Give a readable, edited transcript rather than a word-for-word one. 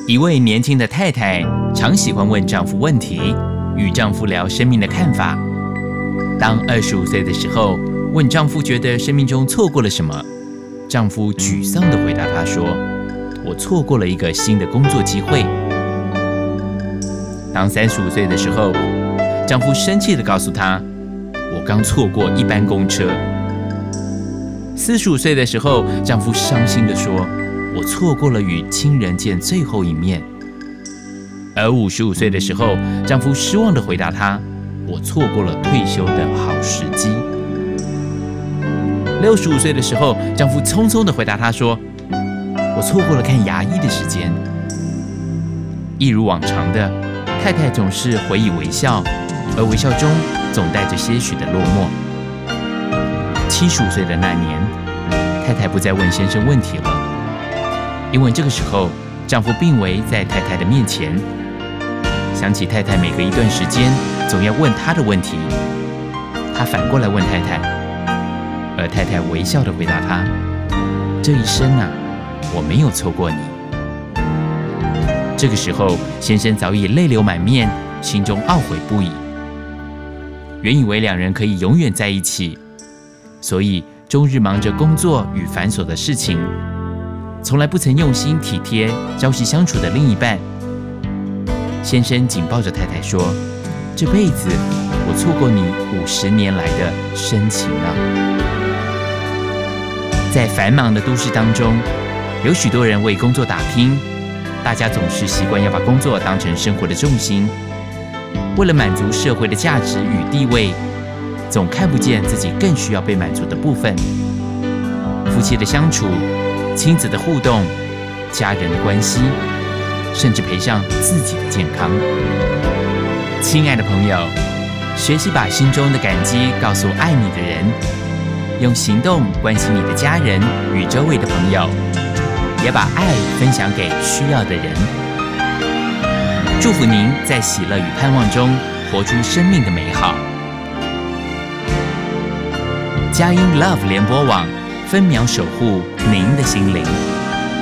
一位年轻的太太常喜欢问丈夫问题，与丈夫聊生命的看法。当25岁的时候，问丈夫觉得生命中错过了什么，丈夫沮丧地回答她说：“我错过了一个新的工作机会。”当35岁的时候，丈夫生气地告诉她：“我刚错过一班公车。”45岁的时候，丈夫伤心地说：“我错过了与亲人见最后一面。”而55岁的时候，丈夫失望地回答她：“我错过了退休的好时机。”65岁的时候，丈夫匆匆地回答她说：“我错过了看牙医的时间。”一如往常的，太太总是回以微笑，而微笑中总带着些许的落寞。75岁的那年，太太不再问先生问题了，因为这个时候丈夫病危在太太的面前。想起太太每隔一段时间总要问他的问题，他反过来问太太，而太太微笑地回答他：“这一生啊，我没有错过你。”这个时候，先生早已泪流满面，心中懊悔不已。原以为两人可以永远在一起，所以终日忙着工作与繁琐的事情，从来不曾用心体贴朝夕相处的另一半。先生紧抱着太太说：“这辈子我错过你50年来的深情啊！”在繁忙的都市当中，有许多人为工作打拼，大家总是习惯要把工作当成生活的重心。为了满足社会的价值与地位，总看不见自己更需要被满足的部分。夫妻的相处、亲子的互动、家人的关系，甚至赔上自己的健康。亲爱的朋友，学习把心中的感激告诉爱你的人，用行动关心你的家人与周围的朋友，也把爱分享给需要的人。祝福您在喜乐与盼望中活出生命的美好。佳音 Love 联播网，分秒守护您的心灵。